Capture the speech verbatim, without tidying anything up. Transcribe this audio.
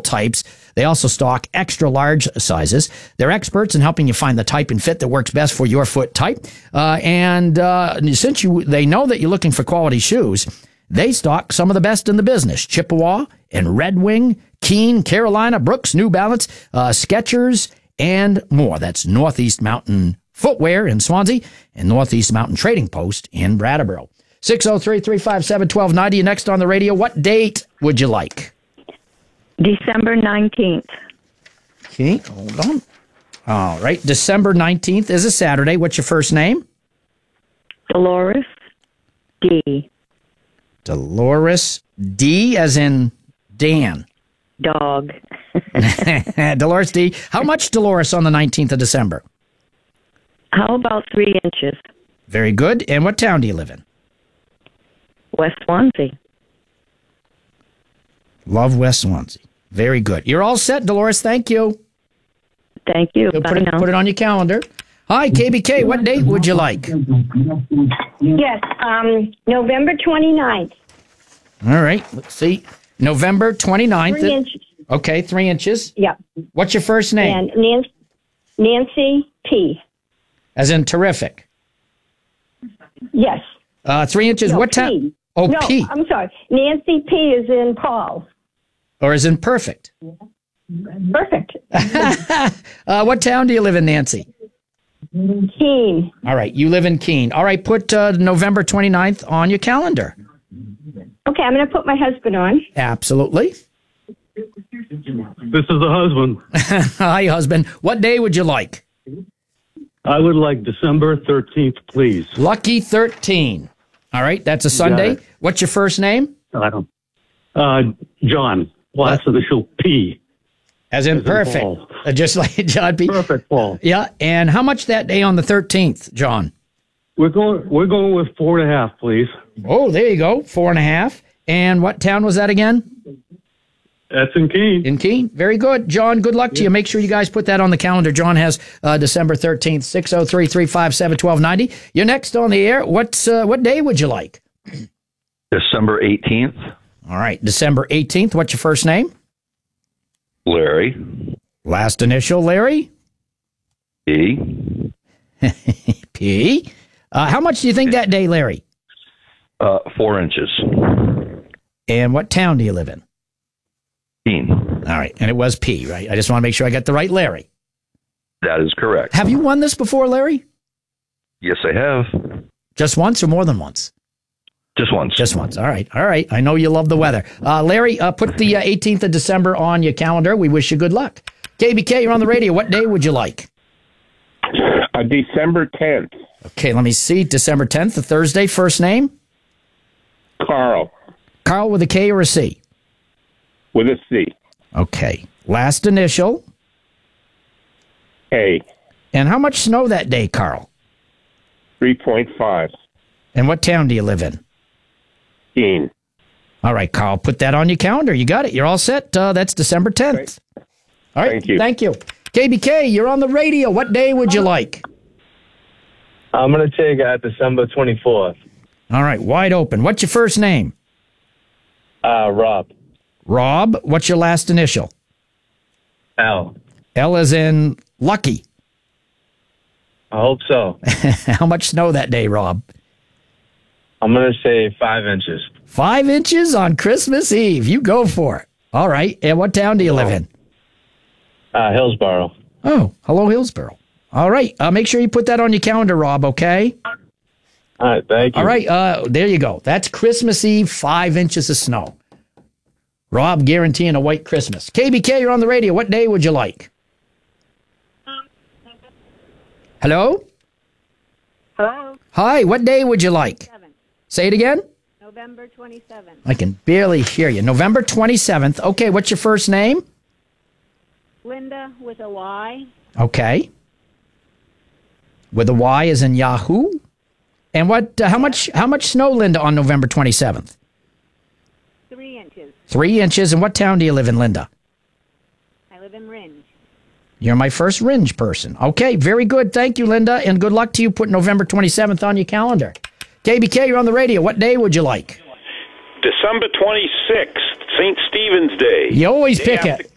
types. They also stock extra large sizes. They're experts in helping you find the type and fit that works best for your foot type. Uh, and uh, since you, they know that you're looking for quality shoes, they stock some of the best in the business. Chippewa and Red Wing, Keen, Carolina, Brooks, New Balance, uh, Skechers, and more. That's Northeast Mountain Footwear in Swansea and Northeast Mountain Trading Post in Brattleboro. six oh three, three five seven, one two nine zero. Next on the radio, what date would you like? December nineteenth. Okay, hold on. All right, December nineteenth is a Saturday. What's your first name? Dolores D. Dolores D, as in Dan. Dog. Dolores D. How much, Dolores, on the nineteenth of December? How about three inches? Very good. And what town do you live in? West Swansea. Love West Swansea. Very good. You're all set, Dolores. Thank you. Thank you. You'll Bye put it, now. put it on your calendar. Hi, K B K. What date would you like? Yes, um, November twenty-ninth. All right. Let's see. November twenty-ninth. Three inches. Okay, three inches. Yep. What's your first name? And Nancy, Nancy P. As in terrific. Yes. Uh, three inches. No, what time? P. Oh, no, P. I'm sorry. Nancy P is in Paul. Or as in perfect. Perfect. uh, what town do you live in, Nancy? Keene. All right. You live in Keene. All right. Put uh, November twenty-ninth on your calendar. Okay, I'm going to put my husband on. Absolutely. This is the husband. Hi, husband. What day would you like? I would like December thirteenth, please. Lucky thirteen. All right. That's a Sunday. it. What's your first name? I don't. Uh, John. Last initial P. As in As in perfect. Paul. Uh, just like John P. Perfect, Paul. Yeah. And how much that day on the thirteenth, John? We're going. We're going with four and a half, please. Oh, there you go. Four and a half. And what town was that again? That's in Keene. In Keene. Very good. John, good luck to you. Make sure you guys put that on the calendar. John has uh, December thirteenth, six oh three, three five seven, one two nine zero. You're next on the air. What's uh, what day would you like? December eighteenth. All right. December eighteenth. What's your first name? Larry. Last initial, Larry? E. P. Uh, how much do you think that day, Larry? Uh, four inches. And what town do you live in? Keene. All right. And it was P, right? I just want to make sure I got the right Larry. That is correct. Have you won this before, Larry? Yes, I have. Just once or more than once? Just once. Just once. All right. All right. I know you love the weather. Uh, Larry, uh, put the uh, eighteenth of December on your calendar. We wish you good luck. K B K, you're on the radio. What day would you like? Uh, December tenth. Okay, let me see. December tenth, a Thursday. First name? Carl. Carl with a K or a C? With a C. Okay. Last initial? A. And how much snow that day, Carl? three point five. And what town do you live in? Keene. All right, Carl, put that on your calendar. You got it. You're all set. Uh, that's December tenth. All right. Thank you. Thank you. K B K, you're on the radio. What day would you like? I'm going to take uh, December twenty-fourth. All right, wide open. What's your first name? Uh, Rob. Rob. What's your last initial? L. L as in lucky. I hope so. How much snow that day, Rob? I'm going to say five inches. Five inches on Christmas Eve. You go for it. All right. And what town do you live in? Uh, Hillsboro. Oh, hello, Hillsboro. All right. Uh, make sure you put that on your calendar, Rob, okay? All right, thank you. All right. Uh, there you go. That's Christmas Eve, five inches of snow. Rob guaranteeing a white Christmas. K B K, you're on the radio. What day would you like? Hello? Hello? Hi, what day would you like? Seven. Say it again? November twenty-seventh. I can barely hear you. November twenty-seventh. Okay, what's your first name? Linda with a Y. Okay. With a Y as in Yahoo? And what? Uh, how much? How much snow, Linda, on November twenty-seventh? Three inches. Three inches. And what town do you live in, Linda? I live in Ringe. You're my first Ringe person. Okay, very good. Thank you, Linda, and good luck to you. Put November twenty-seventh on your calendar. K B K, you're on the radio. What day would you like? December twenty-sixth, Saint Stephen's Day. You always Day pick after, it.